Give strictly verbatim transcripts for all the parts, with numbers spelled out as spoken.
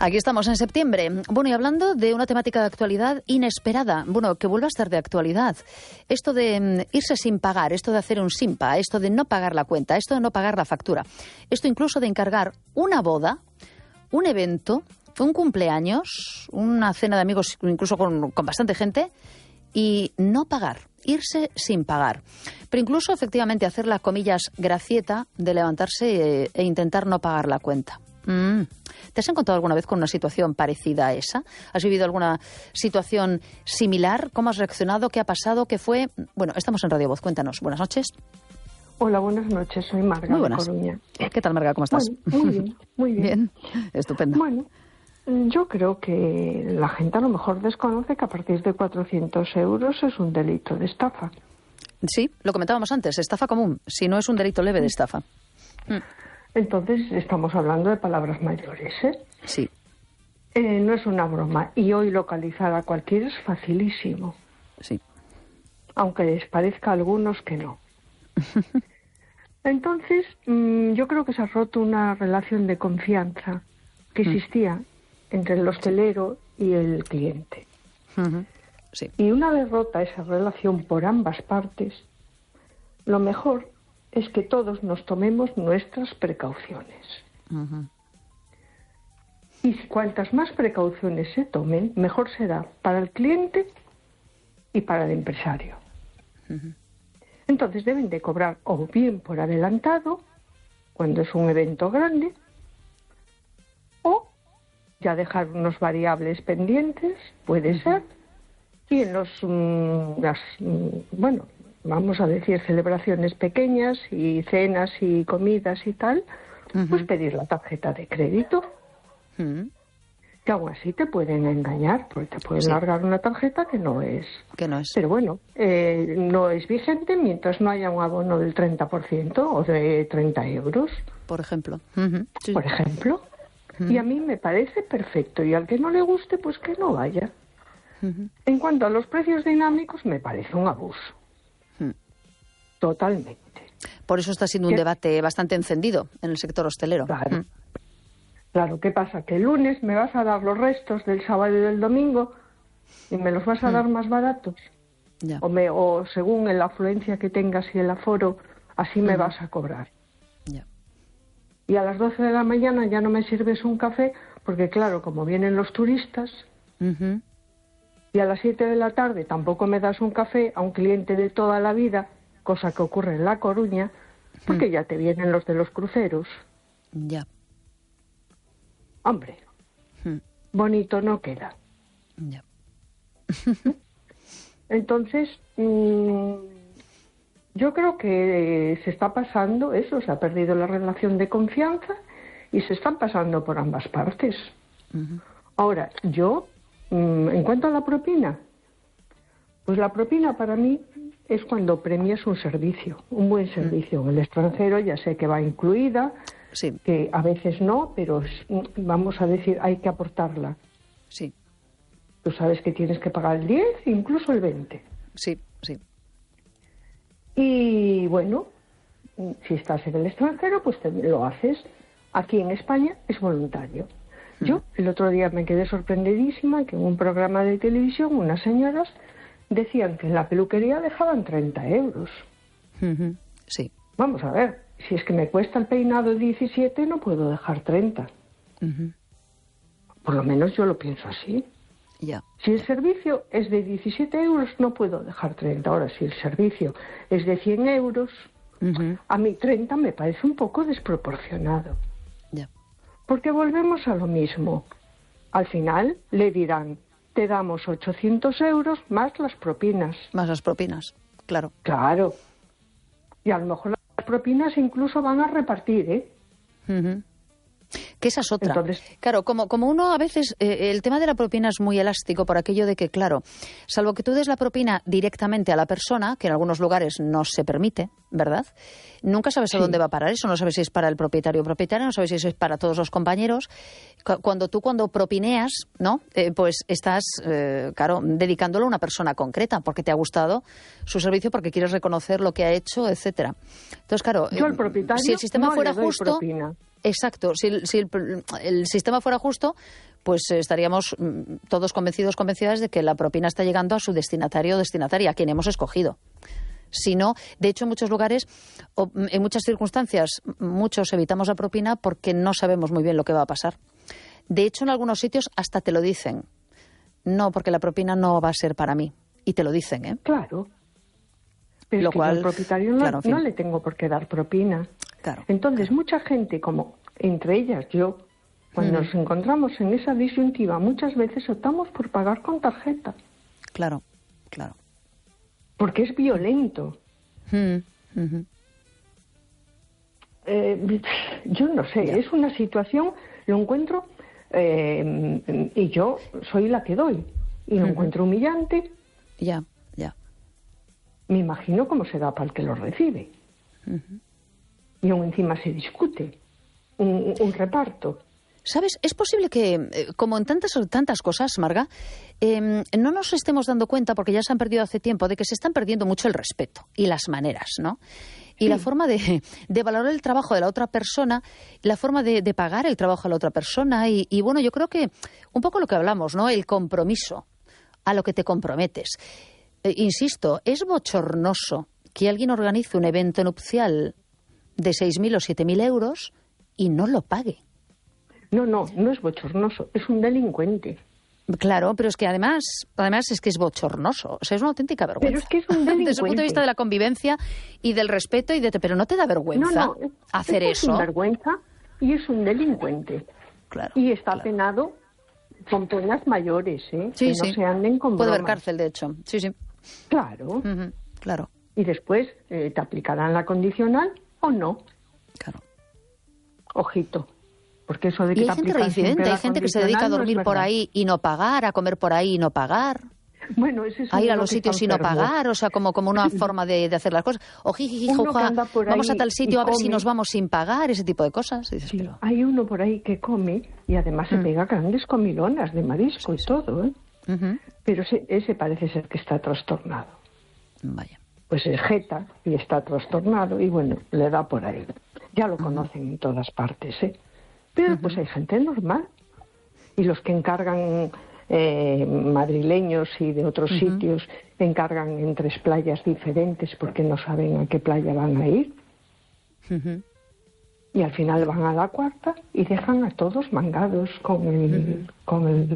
Aquí estamos en septiembre. Bueno, y hablando de una temática de actualidad inesperada, bueno, que vuelva a estar de actualidad. Esto de mm, irse sin pagar, esto de hacer un simpa, esto de no pagar la cuenta, esto de no pagar la factura, esto incluso de encargar una boda, un evento, un cumpleaños, una cena de amigos, incluso con, con bastante gente, y no pagar, irse sin pagar. Pero incluso, efectivamente, hacer la, comillas, gracieta de levantarse e, e intentar no pagar la cuenta. Mm. ¿Te has encontrado alguna vez con una situación parecida a esa? ¿Has vivido alguna situación similar? ¿Cómo has reaccionado? ¿Qué ha pasado? ¿Qué fue? Bueno, estamos en Radio Voz. Cuéntanos. Buenas noches. Hola, buenas noches. Soy Marga Muy buenas. de Coruña. ¿Qué tal, Marga? ¿Cómo estás? Bueno, muy bien, muy bien. Bien, estupendo. Bueno, yo creo que la gente a lo mejor desconoce que a partir de cuatrocientos euros es un delito de estafa. Sí, lo comentábamos antes, estafa común, si no es un delito leve de estafa. Mm. Entonces, estamos hablando de palabras mayores, ¿eh? Sí. Eh, no es una broma. Y hoy localizar a cualquiera es facilísimo. Sí. Aunque les parezca a algunos que no. Entonces, mmm, yo creo que se ha roto una relación de confianza que existía mm. entre el hostelero y el cliente. Uh-huh. Sí. Y una vez rota esa relación por ambas partes, lo mejor es que todos nos tomemos nuestras precauciones. Uh-huh. Y cuantas más precauciones se tomen, mejor será para el cliente y para el empresario. Uh-huh. Entonces deben de cobrar o bien por adelantado, cuando es un evento grande, o ya dejar unos variables pendientes, puede uh-huh. ser, y en los, mm, las, mm, bueno, vamos a decir, celebraciones pequeñas y cenas y comidas y tal, uh-huh. pues pedir la tarjeta de crédito. Uh-huh. Que aún así te pueden engañar, porque te pueden sí. largar una tarjeta que no es. Que no es. Pero bueno, eh, no es vigente mientras no haya un abono del treinta por ciento o de treinta euros. Por ejemplo. Uh-huh. Sí. Por ejemplo. Uh-huh. Y a mí me parece perfecto. Y al que no le guste, pues que no vaya. Uh-huh. En cuanto a los precios dinámicos, me parece un abuso. Totalmente. Por eso está siendo un debate bastante encendido en el sector hostelero. Claro. Mm. Claro, ¿qué pasa? Que el lunes me vas a dar los restos del sábado y del domingo y me los vas a mm. dar más baratos. Ya. O, me, o según la afluencia que tengas y el aforo, así me mm. vas a cobrar. Ya. Y a las doce de la mañana ya no me sirves un café porque, claro, como vienen los turistas... Uh-huh. Y a las siete de la tarde tampoco me das un café a un cliente de toda la vida... cosa que ocurre en La Coruña, porque mm. ya te vienen los de los cruceros. Ya. Hombre, mm. bonito no queda. Ya. Entonces, mmm, yo creo que se está pasando eso, se ha perdido la relación de confianza y se están pasando por ambas partes. Uh-huh. Ahora, yo, mmm, en cuanto a la propina, pues la propina para mí es cuando premias un servicio, un buen servicio. En el extranjero ya sé que va incluida, sí. que a veces no, pero vamos a decir, hay que aportarla. Sí. Tú sabes que tienes que pagar el diez, incluso el veinte. Sí, sí. Y bueno, si estás en el extranjero, pues te lo haces. Aquí en España es voluntario. Mm. Yo el otro día me quedé sorprendidísima que en un programa de televisión unas señoras decían que en la peluquería dejaban treinta euros. Uh-huh. Sí. Vamos a ver, si es que me cuesta el peinado diecisiete, no puedo dejar treinta. Uh-huh. Por lo menos yo lo pienso así. Yeah. Si el servicio es de diecisiete euros, no puedo dejar treinta. Ahora, si el servicio es de cien euros, uh-huh. a mí treinta me parece un poco desproporcionado. Yeah. Porque volvemos a lo mismo. Al final le dirán... te damos ochocientos euros más las propinas. Más las propinas, claro. Claro. Y a lo mejor las propinas incluso van a repartir, ¿eh? Uh-huh. Que esa es otra. Entonces, claro, como, como uno a veces, eh, el tema de la propina es muy elástico por aquello de que, claro, salvo que tú des la propina directamente a la persona, que en algunos lugares no se permite, ¿verdad? Nunca sabes a sí. dónde va a parar eso, no sabes si es para el propietario o propietaria, no sabes si es para todos los compañeros. Cuando tú cuando propineas, ¿no? Eh, pues estás, eh, claro, dedicándolo a una persona concreta, porque te ha gustado su servicio, porque quieres reconocer lo que ha hecho, etcétera. Entonces, claro, yo al propietario si el sistema no fuera le doy justo... propina. Exacto, si, el, si el, el sistema fuera justo, pues eh, estaríamos mm, todos convencidos, convencidas de que la propina está llegando a su destinatario o destinataria, a quien hemos escogido. Si no, de hecho, en muchos lugares, o en muchas circunstancias, muchos evitamos la propina porque no sabemos muy bien lo que va a pasar. De hecho, en algunos sitios hasta te lo dicen. No, porque la propina no va a ser para mí. Y te lo dicen, ¿eh? Claro. Pero lo es que cual, yo al propietario no, claro, en fin. no le tengo por qué dar propina. Claro. Entonces, claro. mucha gente, como entre ellas yo, cuando mm. nos encontramos en esa disyuntiva, muchas veces optamos por pagar con tarjeta. Claro, claro. Porque es violento. Mm. Mm-hmm. Eh, yo no sé, ya. Es una situación, lo encuentro, eh, y yo soy la que doy, y lo mm-hmm. encuentro humillante. Ya, ya. Me imagino cómo será para el que lo recibe. Mm-hmm. Y aún encima se discute un, un reparto. ¿Sabes? Es posible que, eh, como en tantas tantas cosas, Marga, eh, no nos estemos dando cuenta, porque ya se han perdido hace tiempo, de que se están perdiendo mucho el respeto y las maneras, ¿no? Y sí. la forma de, de valorar el trabajo de la otra persona, la forma de, de pagar el trabajo de la otra persona. Y, y bueno, yo creo que un poco lo que hablamos, ¿no? El compromiso, a lo que te comprometes. Eh, insisto, es bochornoso que alguien organice un evento nupcial de seis mil o siete mil euros y no lo pague. No, no, no es bochornoso, es un delincuente. Claro, pero es que además, además es que es bochornoso, o sea, es una auténtica vergüenza. Pero es que es un delincuente. Desde el punto de vista de la convivencia y del respeto y de, pero no te da vergüenza no, no, hacer es eso. Es vergüenza y es un delincuente. Claro. Y está claro. penado con penas mayores, ¿eh? Sí, que sí. no se anden con Puede bromas. haber cárcel, de hecho. Sí, sí. Claro. Uh-huh. Claro. Y después eh, te aplicarán la condicional o no. Claro. Ojito. Porque eso de que y hay gente reincidente, hay gente que se dedica a dormir no por ahí y no pagar, a comer por ahí y no pagar. Bueno, ese es a ir a los sitios y no pagar, o sea, como, como una forma de, de hacer las cosas. O jiji, juja, vamos a tal sitio a ver si nos vamos sin pagar, ese tipo de cosas. Y dices, sí, pero... Hay uno por ahí que come y además mm. se pega grandes comilonas de marisco sí, y todo, ¿eh? Uh-huh. Pero ese, ese parece ser que está trastornado. Vaya. Pues es jeta y está trastornado y bueno, le da por ahí. Ya lo uh-huh. conocen en todas partes, ¿eh? Pero uh-huh. pues hay gente normal. Y los que encargan eh, madrileños y de otros uh-huh. sitios encargan en tres playas diferentes porque no saben a qué playa van a ir. Uh-huh. Y al final van a la cuarta y dejan a todos mangados con el, uh-huh. con el,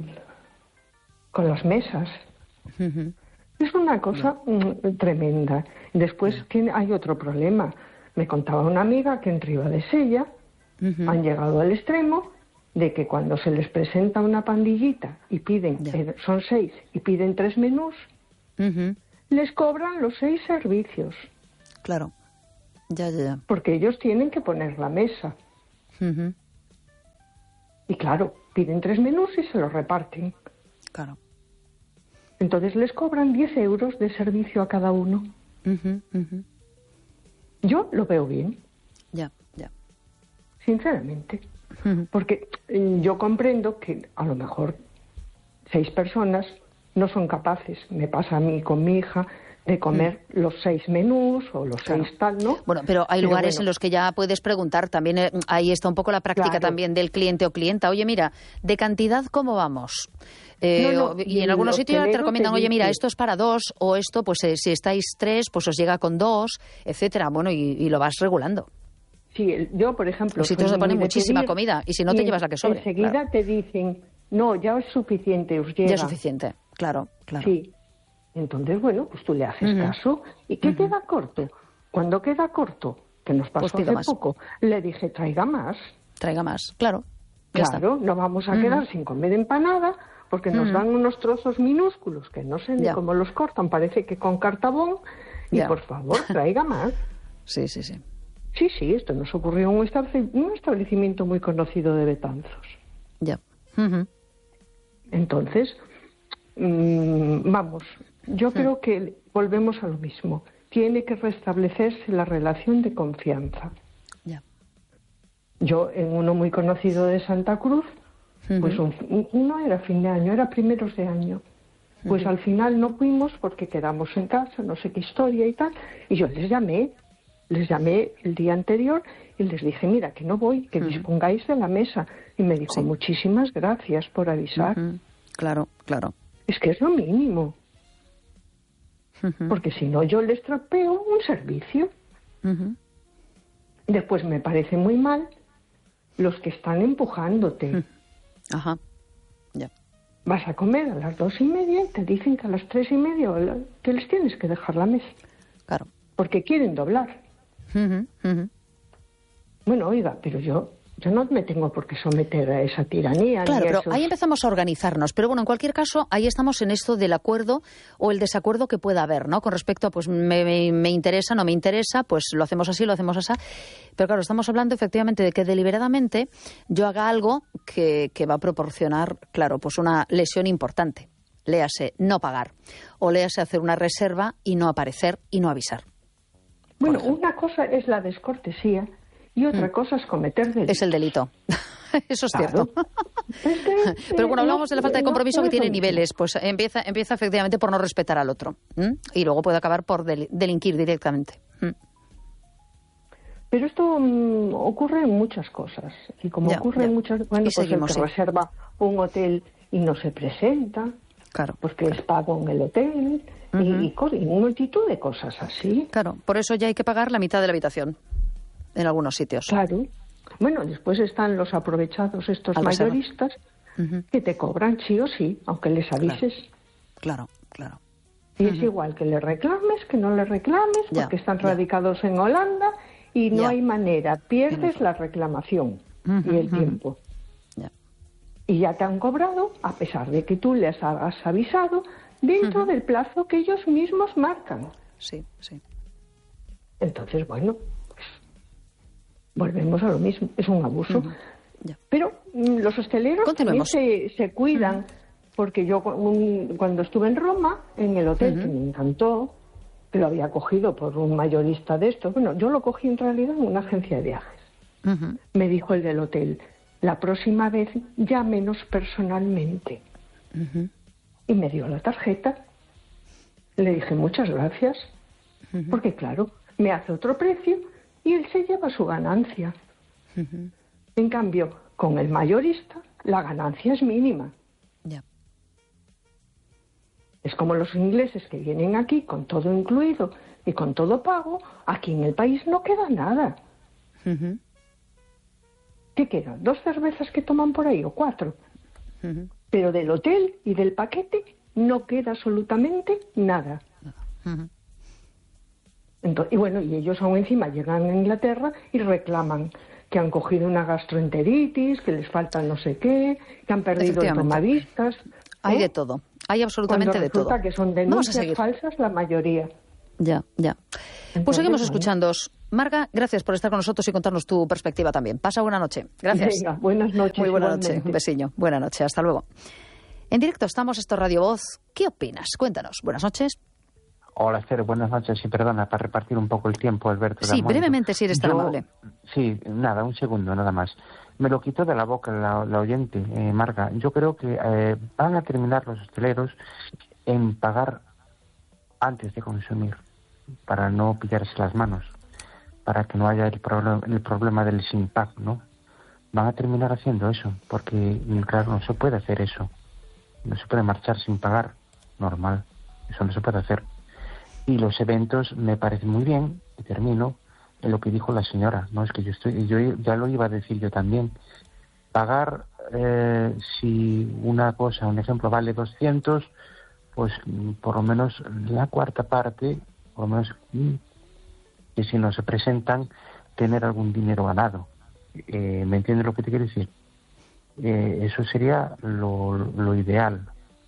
con las mesas. Uh-huh. Es una cosa uh-huh. mm, tremenda. Después uh-huh. hay otro problema. Me contaba una amiga que en Ribadesella Uh-huh. han llegado al extremo de que cuando se les presenta una pandillita y piden, yeah. eh, son seis, y piden tres menús, uh-huh. les cobran los seis servicios. Claro, ya, ya, ya. Porque ellos tienen que poner la mesa. Uh-huh. Y claro, piden tres menús y se los reparten. Claro. Entonces les cobran diez euros de servicio a cada uno. Uh-huh, uh-huh. Yo lo veo bien. Ya, ya. Sinceramente, uh-huh. porque yo comprendo que a lo mejor seis personas no son capaces, me pasa a mí con mi hija, de comer uh-huh. los seis menús o los claro. seis tal, ¿no? Bueno, pero hay pero lugares bueno. en los que ya puedes preguntar, también eh, ahí está un poco la práctica claro. también del cliente o clienta. Oye, mira, ¿de cantidad cómo vamos? Eh, no, no, y en algunos sitios te recomiendan, te oye, mira, dice... esto es para dos, o esto, pues eh, si estáis tres, pues os llega con dos, etcétera. Bueno, y, y lo vas regulando. Sí, yo, por ejemplo... Los sitios te ponen muchísima pedir, comida y si no te llevas la que sobre. Enseguida claro. te dicen, no, ya es suficiente, os llega. Ya es suficiente, claro, claro. Sí. Entonces, bueno, pues tú le haces uh-huh. caso. ¿Y qué uh-huh. queda corto? Cuando queda corto, que nos pasó pues hace más. poco, le dije, traiga más. Traiga más, claro. Claro, no vamos a uh-huh. quedar sin comer empanada porque nos uh-huh. dan unos trozos minúsculos que no sé ni ya. cómo los cortan, parece que con cartabón. Y ya. por favor, traiga más. Sí, sí, sí. Sí, sí, esto nos ocurrió en un, establec- un establecimiento muy conocido de Betanzos. Ya. Uh-huh. Entonces, mmm, vamos, yo uh-huh. creo que volvemos a lo mismo. Tiene que restablecerse la relación de confianza. Ya. Yo, en uno muy conocido de Santa Cruz, uh-huh. pues un, un, no era fin de año, era primeros de año. Pues uh-huh. al final no fuimos porque quedamos en casa, no sé qué historia y tal, y yo les llamé. Les llamé el día anterior y les dije, mira, que no voy, que uh-huh. dispongáis de la mesa. Y me dijo, sí. muchísimas gracias por avisar. Uh-huh. Claro, claro. Es que es lo mínimo. Uh-huh. Porque si no, yo les estropeo un servicio. Uh-huh. Después me parece muy mal los que están empujándote. Uh-huh. Ajá, ya. Vas a comer a las dos y media y te dicen que a las tres y media que les tienes que dejar la mesa. Claro. Porque quieren doblar. Uh-huh, uh-huh. Bueno, oiga, pero yo yo no me tengo por qué someter a esa tiranía. Claro, pero esos... ahí empezamos a organizarnos. Pero bueno, en cualquier caso, ahí estamos en esto del acuerdo o el desacuerdo que pueda haber, ¿no? Con respecto a, pues, me, me, me interesa, no me interesa, pues lo hacemos así, lo hacemos así. Pero claro, estamos hablando efectivamente de que deliberadamente yo haga algo que, que va a proporcionar, claro, pues una lesión importante. Léase no pagar. O léase hacer una reserva y no aparecer y no avisar. Bueno, una cosa es la descortesía y otra mm. cosa es cometer delito. Es el delito. Eso es claro. cierto. Es que, Pero bueno, eh, hablamos de la falta de compromiso no, que tiene niveles. Pues empieza empieza efectivamente por no respetar al otro. ¿m? Y luego puede acabar por del, delinquir directamente. ¿m? Pero esto um, ocurre en muchas cosas. Y como ya, ocurre ya. en muchas... Bueno, y pues seguimos, el que sí. reserva un hotel y no se presenta, claro, porque claro. es pago en el hotel, uh-huh. y, y, y multitud de cosas así. Claro, por eso ya hay que pagar la mitad de la habitación en algunos sitios. Claro. Bueno, después están los aprovechados, estos Al mayoristas, uh-huh. que te cobran sí o sí, aunque les avises. Claro, claro. claro. Y uh-huh. es igual que le reclames, que no le reclames, ya, porque están ya. radicados en Holanda y no ya. hay manera. Pierdes la reclamación uh-huh, y el uh-huh. tiempo. Ya. Y ya te han cobrado, a pesar de que tú les has avisado, dentro uh-huh. del plazo que ellos mismos marcan. Sí, sí. Entonces, bueno... Volvemos a lo mismo, es un abuso. Uh-huh. Yeah. Pero mm, los hosteleros también se, se cuidan, uh-huh. porque yo un, cuando estuve en Roma, en el hotel, uh-huh. que me encantó, que lo había cogido por un mayorista de estos, bueno, yo lo cogí en realidad en una agencia de viajes. Uh-huh. Me dijo el del hotel, la próxima vez llámenos personalmente. Uh-huh. Y me dio la tarjeta. Le dije, muchas gracias, uh-huh. porque claro, me hace otro precio y él se lleva su ganancia. Uh-huh. En cambio, con el mayorista, la ganancia es mínima. Yeah. Es como los ingleses que vienen aquí con todo incluido y con todo pago. Aquí en el país no queda nada. Uh-huh. ¿Qué quedan? ¿Dos cervezas que toman por ahí o cuatro? Uh-huh. Pero del hotel y del paquete no queda absolutamente nada. Uh-huh. Entonces, y bueno, y ellos aún encima llegan a Inglaterra y reclaman que han cogido una gastroenteritis, que les falta no sé qué, que han perdido el tomavistas. ¿eh? Hay de todo, hay absolutamente Cuando de todo. resulta que son denuncias falsas la mayoría. Ya, ya. Entonces, pues seguimos escuchándoos. Marga, gracias por estar con nosotros y contarnos tu perspectiva también. Pasa buena noche. Gracias. Venga, buenas noches. Muy buena igualmente. noche. Un besiño. Buena noche. Hasta luego. En directo estamos, esto es Radio Voz. ¿Qué opinas? Cuéntanos. Buenas noches. Hola, Esther, buenas noches. Y perdona, para repartir un poco el tiempo, Alberto. Sí, brevemente, si eres tan Yo, amable. Sí, nada, un segundo, nada más. Me lo quitó de la boca la, la oyente, eh, Marga. Yo creo que eh, van a terminar los hosteleros en pagar antes de consumir, para no pillarse las manos, para que no haya el, problem- el problema del sin pack, ¿no? Van a terminar haciendo eso, porque, claro, no se puede hacer eso. No se puede marchar sin pagar, normal. Eso no se puede hacer. Y los eventos me parecen muy bien, y termino en lo que dijo la señora, no es que yo estoy, yo ya lo iba a decir yo también, pagar eh, si una cosa, un ejemplo vale doscientos, pues por lo menos la cuarta parte, por lo menos que si no se presentan, tener algún dinero ganado. Eh, ¿Me entiendes lo que te quiero decir? Eh, eso sería lo, lo ideal.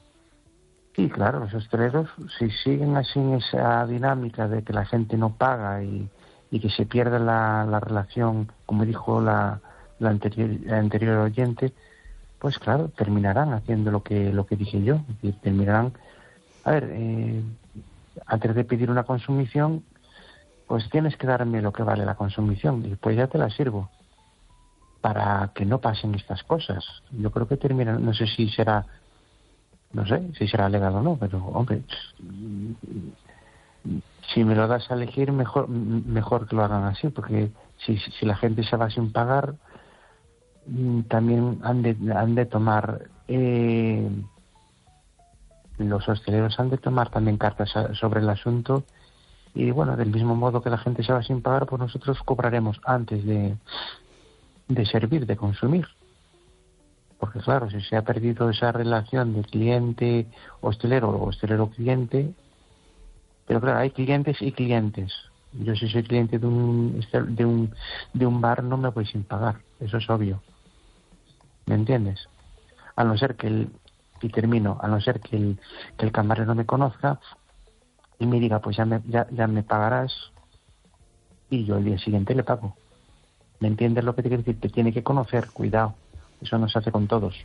Y claro, los hosteleros, si siguen así en esa dinámica de que la gente no paga y, y que se pierde la, la relación, como dijo la, la, anterior, la anterior oyente, pues claro, terminarán haciendo lo que lo que dije yo. Es decir, terminarán, a ver, eh, antes de pedir una consumición, pues tienes que darme lo que vale la consumición y pues ya te la sirvo, para que no pasen estas cosas. Yo creo que terminan, no sé si será... No sé si será legal o no, pero, hombre, si me lo das a elegir, mejor mejor que lo hagan así, porque si, si la gente se va sin pagar, también han de, han de tomar, eh, los hosteleros han de tomar también cartas a, sobre el asunto. Y bueno, del mismo modo que la gente se va sin pagar, pues nosotros cobraremos antes de, de servir, de consumir. Porque claro, si se ha perdido esa relación de cliente-hostelero o hostelero-cliente, pero claro, hay clientes y clientes. Yo si soy cliente de un, de un, de un bar no me voy sin pagar, eso es obvio. ¿Me entiendes? A no ser que el, y termino, a no ser que el, que el camarero me conozca y me diga, pues ya me, ya, ya me pagarás, y yo el día siguiente le pago. ¿Me entiendes lo que te quiero decir? Te tiene que conocer, cuidado. Eso no se hace con todos.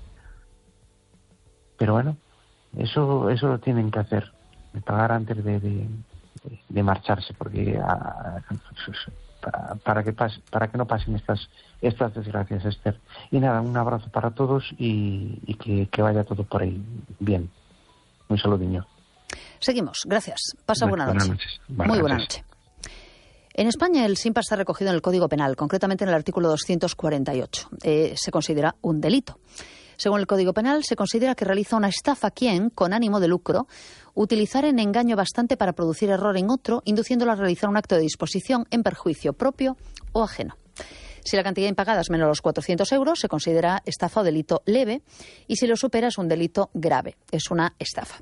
Pero bueno, eso eso lo tienen que hacer, pagar antes de, de, de marcharse, porque a, a, para que pase, para que no pasen estas estas desgracias, Esther. Y nada, un abrazo para todos y, y que, que vaya todo por ahí bien. Un saludinho. Seguimos, gracias. Pasa buena noche. Buenas noches. Buenas Muy buena noches. noche. En España el SINPA está recogido en el Código Penal, concretamente en el artículo doscientos cuarenta y ocho. Eh, se considera un delito. Según el Código Penal, se considera que realiza una estafa quien, con ánimo de lucro, utilizar en engaño bastante para producir error en otro, induciéndolo a realizar un acto de disposición en perjuicio propio o ajeno. Si la cantidad impagada es menor a los cuatrocientos euros, se considera estafa o delito leve, y si lo supera es un delito grave, es una estafa.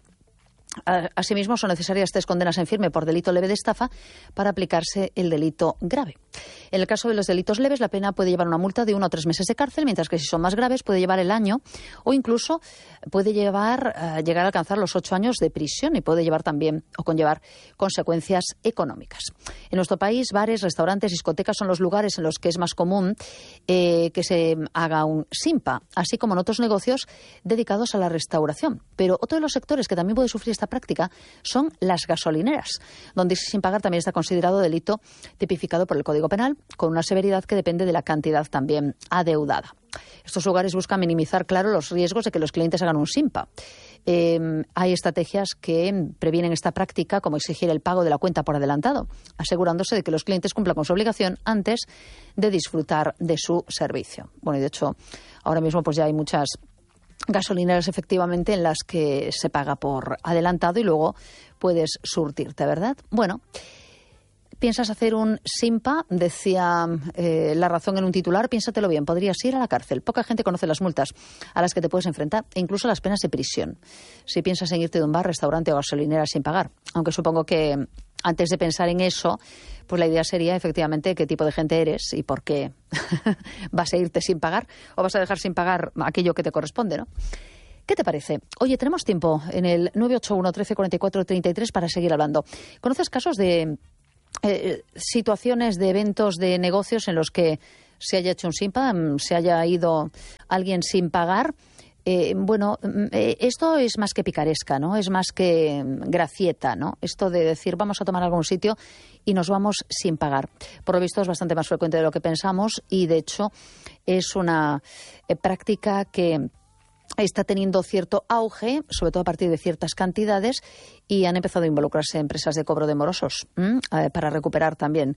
Asimismo, son necesarias tres condenas en firme por delito leve de estafa para aplicarse el delito grave. En el caso de los delitos leves, la pena puede llevar una multa de uno o tres meses de cárcel, mientras que si son más graves puede llevar el año o incluso puede llevar uh, llegar a alcanzar los ocho años de prisión y puede llevar también o conllevar consecuencias económicas. En nuestro país, bares, restaurantes, discotecas son los lugares en los que es más común eh, que se haga un SINPA, así como en otros negocios dedicados a la restauración. Pero otro de los sectores que también puede sufrir esta práctica son las gasolineras, donde sin pagar también está considerado delito tipificado por el Código Penal, con una severidad que depende de la cantidad también adeudada. Estos lugares buscan minimizar, claro, los riesgos de que los clientes hagan un SINPA. Eh, hay estrategias que previenen esta práctica, como exigir el pago de la cuenta por adelantado, asegurándose de que los clientes cumplan con su obligación antes de disfrutar de su servicio. Bueno, y de hecho, ahora mismo pues ya hay muchas gasolineras efectivamente en las que se paga por adelantado y luego puedes surtirte, ¿verdad? Bueno, ¿piensas hacer un SINPA? Decía eh, La Razón en un titular. Piénsatelo bien, podrías ir a la cárcel. Poca gente conoce las multas a las que te puedes enfrentar e incluso las penas de prisión si piensas en irte de un bar, restaurante o gasolinera sin pagar. Aunque supongo que antes de pensar en eso, pues la idea sería efectivamente qué tipo de gente eres y por qué vas a irte sin pagar o vas a dejar sin pagar aquello que te corresponde, ¿no? ¿Qué te parece? Oye, tenemos tiempo en el nueve ocho uno, trece, cuarenta y cuatro, treinta y tres para seguir hablando. ¿Conoces casos de eh, situaciones, de eventos, de negocios en los que se haya hecho un SINPA, se haya ido alguien sin pagar? Eh, bueno, eh, esto es más que picaresca, ¿no? Es más que gracieta, ¿no? Esto de decir vamos a tomar algún sitio y nos vamos sin pagar. Por lo visto es bastante más frecuente de lo que pensamos y de hecho es una eh, práctica que está teniendo cierto auge, sobre todo a partir de ciertas cantidades, y han empezado a involucrarse empresas de cobro de morosos eh, para recuperar también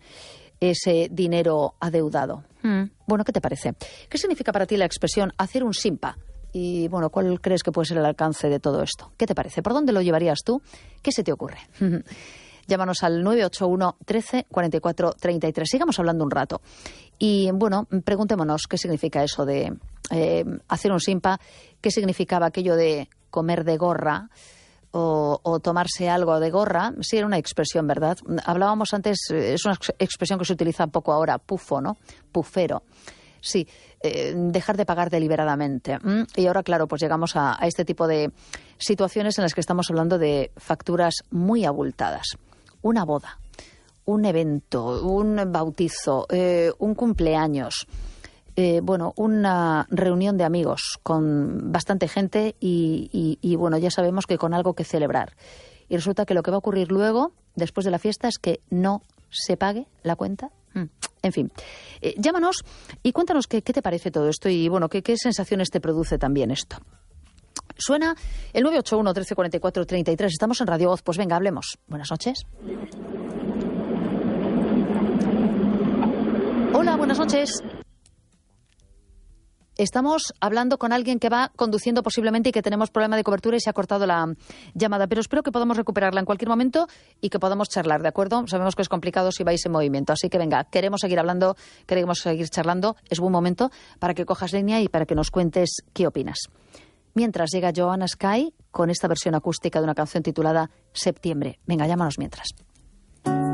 ese dinero adeudado. ¿Mm? Bueno, ¿qué te parece? ¿Qué significa para ti la expresión hacer un SINPA? Y, bueno, ¿cuál crees que puede ser el alcance de todo esto? ¿Qué te parece? ¿Por dónde lo llevarías tú? ¿Qué se te ocurre? Llámanos al nueve ocho uno, trece, cuarenta y cuatro, treinta y tres. Sigamos hablando un rato. Y, bueno, preguntémonos qué significa eso de eh, hacer un SINPA, qué significaba aquello de comer de gorra o, o tomarse algo de gorra. Sí, era una expresión, ¿verdad? Hablábamos antes, es una expresión que se utiliza poco ahora, pufo, ¿no? Pufero. Sí, eh, dejar de pagar deliberadamente. ¿Mm? Y ahora, claro, pues llegamos a, a este tipo de situaciones en las que estamos hablando de facturas muy abultadas. Una boda, un evento, un bautizo, eh, un cumpleaños, eh, bueno, una reunión de amigos con bastante gente y, y, y, bueno, ya sabemos que con algo que celebrar. Y resulta que lo que va a ocurrir luego, después de la fiesta, es que no se pague la cuenta. En fin, eh, llámanos y cuéntanos qué, qué te parece todo esto y, bueno, qué, qué sensaciones te produce también esto. Suena el nueve ocho uno, trece, cuarenta y cuatro, treinta y tres. Estamos en Radio Voz. Pues venga, hablemos. Buenas noches. Hola, buenas noches. Estamos hablando con alguien que va conduciendo posiblemente y que tenemos problema de cobertura y se ha cortado la llamada, pero espero que podamos recuperarla en cualquier momento y que podamos charlar, ¿de acuerdo? Sabemos que es complicado si vais en movimiento, así que venga, queremos seguir hablando, queremos seguir charlando, es buen momento para que cojas línea y para que nos cuentes qué opinas. Mientras llega Joanna Sky con esta versión acústica de una canción titulada Septiembre. Venga, llámanos mientras.